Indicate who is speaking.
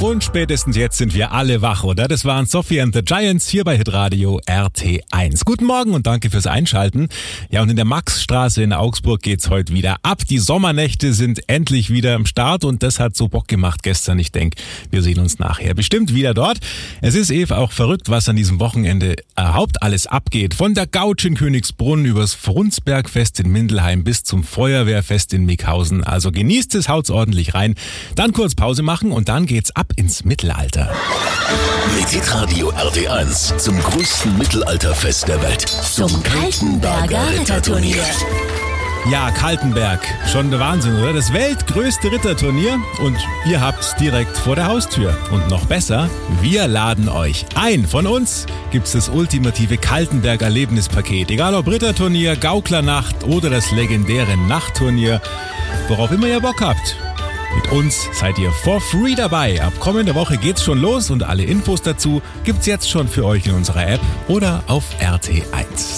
Speaker 1: Und spätestens jetzt sind wir alle wach, oder? Das waren Sophie and the Giants hier bei Hitradio RT1. Guten Morgen und danke fürs Einschalten. Ja, und in der Maxstraße in Augsburg geht's heute wieder ab. Die Sommernächte sind endlich wieder am Start und das hat so Bock gemacht gestern. Ich denke, wir sehen uns nachher bestimmt wieder dort. Es ist auch verrückt, was an diesem Wochenende überhaupt alles abgeht. Von der Gautsch in Königsbrunn übers Frunsbergfest in Mindelheim bis zum Feuerwehrfest in Mickhausen. Also genießt es, haut's ordentlich rein. Dann kurz Pause machen und dann geht's ab ins Mittelalter.
Speaker 2: Mit Hitradio RT1 zum größten Mittelalterfest der Welt.
Speaker 3: Zum Kaltenberger Ritterturnier.
Speaker 1: Ja, Kaltenberg. Schon der Wahnsinn, oder? Das weltgrößte Ritterturnier und ihr habt's direkt vor der Haustür. Und noch besser, wir laden euch ein. Von uns gibt's das ultimative Kaltenberg-Erlebnispaket. Egal ob Ritterturnier, Gauklernacht oder das legendäre Nachtturnier. Worauf immer ihr Bock habt. Mit uns seid ihr for free dabei. Ab kommender Woche geht's schon los und alle Infos dazu gibt's jetzt schon für euch in unserer App oder auf RT1.